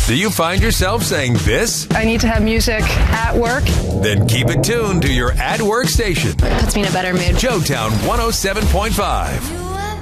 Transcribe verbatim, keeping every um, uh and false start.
Do you find yourself saying this? I need to have music at work. Then keep it tuned to your at work station. Puts me in a better mood. Joetown one oh seven point five.